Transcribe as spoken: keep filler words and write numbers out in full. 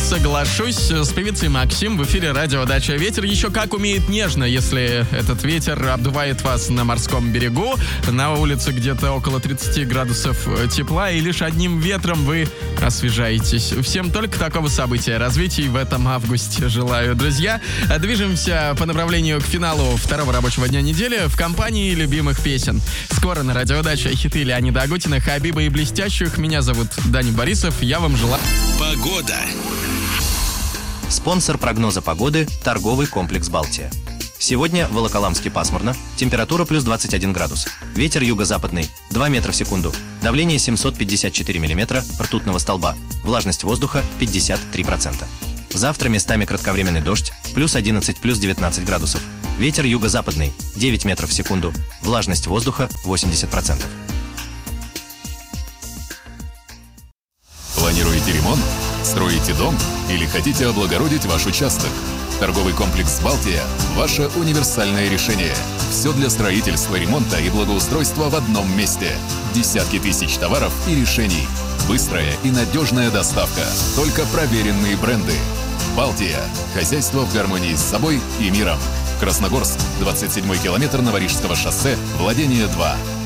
соглашусь с певицей Максим в эфире радио «Дача». Ветер еще как умеет нежно, если этот ветер обдувает вас на морском берегу, на улице где-то около тридцати градусов тепла, и лишь одним ветром вы освежаетесь. Всем только такого события, развитий в этом августе желаю, друзья. Движемся по направлению к финалу второго рабочего дня недели в компании любимых песен. Скоро на радио «Дача» хиты Леонида Агутина, Хабиба и Блестящих. Меня зовут Даня Борисов. Я вам желаю... Погода. Спонсор прогноза погоды – торговый комплекс «Балтия». Сегодня в Волоколамске пасмурно, температура плюс двадцать один градус, ветер юго-западный два метра в секунду, давление семьсот пятьдесят четыре миллиметра ртутного столба, влажность воздуха пятьдесят три процента. Завтра местами кратковременный дождь, плюс одиннадцать, плюс девятнадцать градусов, ветер юго-западный девять метров в секунду, влажность воздуха восемьдесят процентов. Планируете ремонт? Строите дом? Или хотите облагородить ваш участок? Торговый комплекс «Балтия» – ваше универсальное решение. Все для строительства, ремонта и благоустройства в одном месте. Десятки тысяч товаров и решений. Быстрая и надежная доставка. Только проверенные бренды. «Балтия» – хозяйство в гармонии с собой и миром. Красногорск, двадцать седьмой километр Новорижского шоссе, владение два.